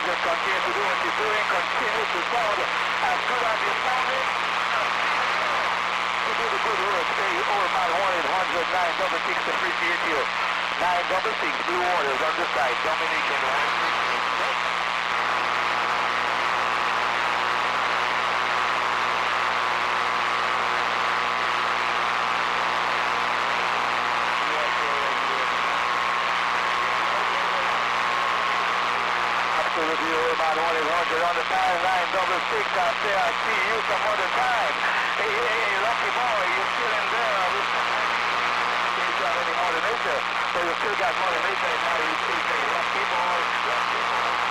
just continue to do what you're doing. Continue to sound as good as you're sounding. You do the good work. Stay over about 1-800-966. Appreciate you. 966 Blue Waters on the side. Dominican 166. Absolutely, about 1-800 on the dial 966. I'll say I'll see you some other time. Hey, lucky boy, you're still in there. You don't have any Mother Nature, but you still got Mother Nature in mind. You still say lucky boy, lucky boy.